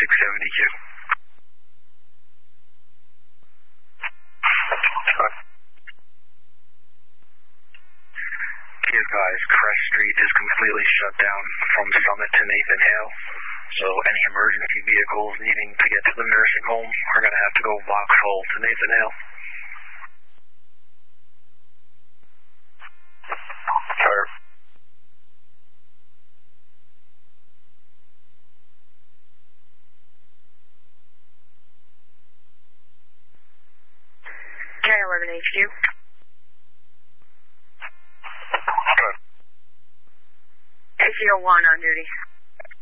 670Q. Be advised, Crest Street is completely shut down from Summit to Nathan Hale. So any emergency vehicles needing to get to the nursing home are going to have to go Vauxhall to Nathan Hale. Sir. K11 HQ. Good. ACO1 on duty.